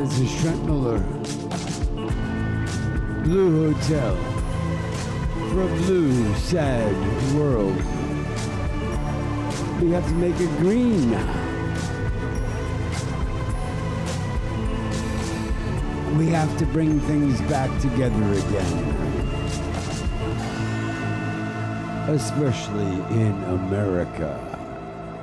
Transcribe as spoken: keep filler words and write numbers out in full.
as a Shrentmiller. Blue Hotel. For a blue, sad world. We have to make it green. We have to bring things back together again. Especially in America.